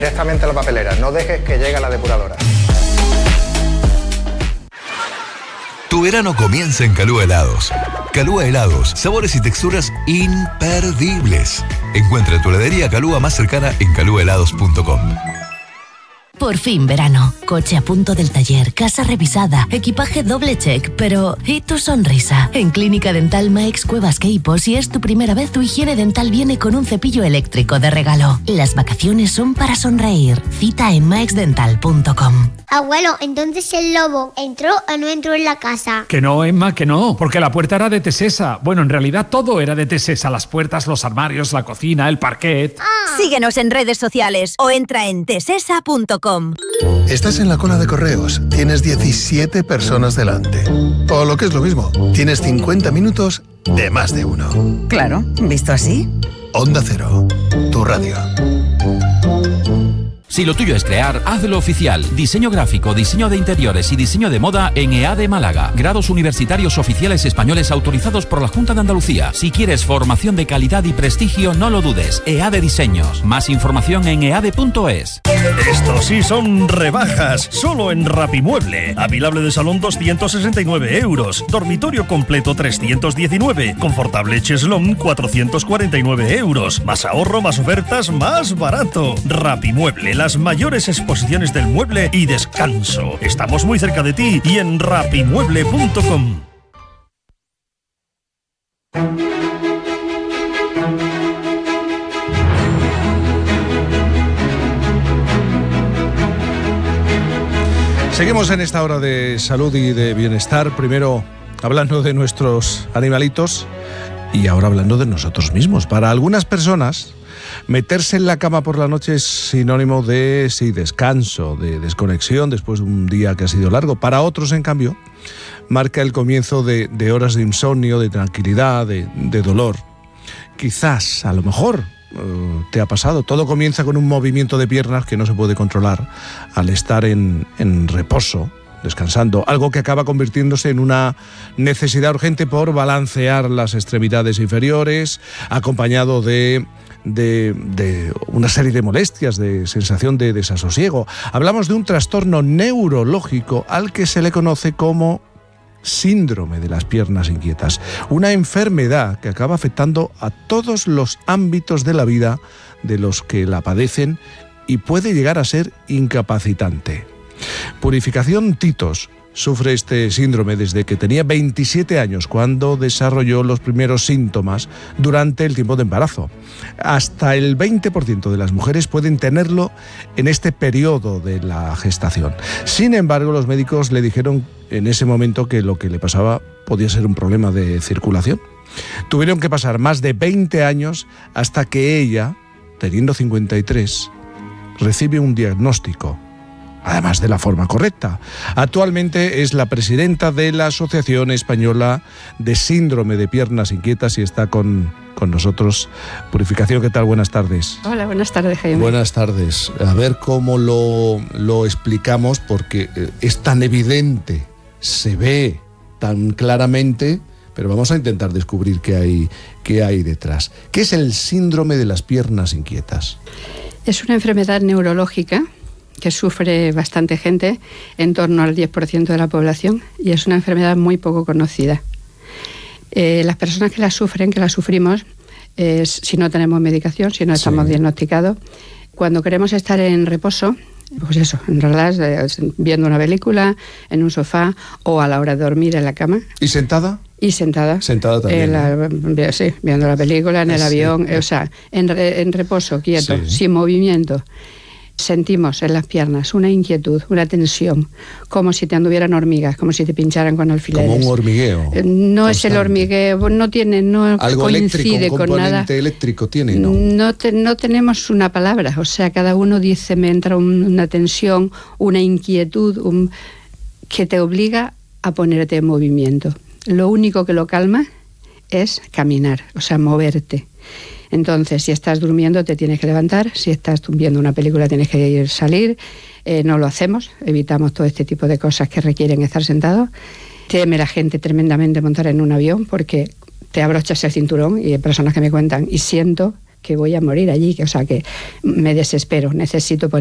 Directamente a la papelera, no dejes que llegue a la depuradora. Tu verano comienza en Calúa Helados. Calúa Helados, sabores y texturas imperdibles. Encuentra tu heladería Calúa más cercana en calúahelados.com. Por fin verano. Coche a punto del taller, casa revisada, equipaje doble check, pero ¿y tu sonrisa? En Clínica Dental Maix Cuevas Queipo, si es tu primera vez, tu higiene dental viene con un cepillo eléctrico de regalo. Las vacaciones son para sonreír. Cita en maixdental.com. Abuelo, entonces el lobo ¿entró o no entró en la casa? Que no, Emma, que no, porque la puerta era de Tesesa. Bueno, en realidad todo era de Tesesa, las puertas, los armarios, la cocina, el parquet. Síguenos en redes sociales o entra en tesesa.com. Estás en la cola de correos, tienes 17 personas delante. O lo que es lo mismo, tienes 50 minutos de más de uno. Claro, visto así. Onda Cero, tu radio. Si lo tuyo es crear, hazlo oficial. Diseño gráfico, diseño de interiores y diseño de moda en EADE Málaga. Grados universitarios oficiales españoles autorizados por la Junta de Andalucía. Si quieres formación de calidad y prestigio, no lo dudes. EADE Diseños. Más información en eade.es. Estos sí son rebajas. Solo en Rapimueble. Avilable de salón 269 euros. Dormitorio completo 319. Confortable cheslón 449 euros. Más ahorro, más ofertas, más barato. Rapimueble. Las mayores exposiciones del mueble y descanso. Estamos muy cerca de ti y en rapimueble.com. Seguimos en esta hora de salud y de bienestar, primero hablando de nuestros animalitos y ahora hablando de nosotros mismos. Para algunas personas, meterse en la cama por la noche es sinónimo de descanso, de desconexión después de un día que ha sido largo. Para otros, en cambio, marca el comienzo de horas de insomnio, de tranquilidad, de dolor. Quizás, a lo mejor, te ha pasado. Todo comienza con un movimiento de piernas que no se puede controlar al estar en reposo, descansando, algo que acaba convirtiéndose en una necesidad urgente por balancear las extremidades inferiores, acompañado de una serie de molestias, de sensación de desasosiego. Hablamos de un trastorno neurológico al que se le conoce como síndrome de las piernas inquietas, una enfermedad que acaba afectando a todos los ámbitos de la vida de los que la padecen y puede llegar a ser incapacitante. Purificación Titos sufre este síndrome desde que tenía 27 años, cuando desarrolló los primeros síntomas durante el tiempo de embarazo. Hasta el 20% de las mujeres pueden tenerlo en este periodo de la gestación. Sin embargo, los médicos le dijeron en ese momento que lo que le pasaba podía ser un problema de circulación. Tuvieron que pasar más de 20 años hasta que ella, teniendo 53, recibe un diagnóstico, además de la forma correcta. Actualmente es la presidenta de la Asociación Española de Síndrome de Piernas Inquietas y está con nosotros. Purificación, ¿qué tal? Buenas tardes. Hola, buenas tardes, Jaime. Buenas tardes. A ver cómo lo explicamos, porque es tan evidente, se ve tan claramente, pero vamos a intentar descubrir qué hay detrás. ¿Qué es el síndrome de las piernas inquietas? Es una enfermedad neurológica que sufre bastante gente, en torno al 10% de la población, y es una enfermedad muy poco conocida. Las personas que la sufrimos, si no tenemos medicación, si no estamos diagnosticados, cuando queremos estar en reposo, pues eso, en realidad viendo una película, en un sofá o a la hora de dormir en la cama. ¿Y sentada? Y sentada. Sentada también. Sí, viendo la película, en el avión, o sea, en reposo, quieto, sin movimiento. Sentimos en las piernas una inquietud, una tensión, como si te anduvieran hormigas, como si te pincharan con alfileres. Como un hormigueo. No constante. Es el hormigueo, no algo coincide eléctrico, un con nada. componente eléctrico tiene, ¿no? No tenemos una palabra, o sea, cada uno dice, me entra una tensión, una inquietud, que te obliga a ponerte en movimiento. Lo único que lo calma es caminar, o sea, moverte. Entonces, si estás durmiendo te tienes que levantar, si estás viendo una película tienes que salir, no lo hacemos, evitamos todo este tipo de cosas que requieren estar sentados. Teme la gente tremendamente montar en un avión porque te abrochas el cinturón y hay personas que me cuentan y siento que voy a morir allí, o sea que me desespero, necesito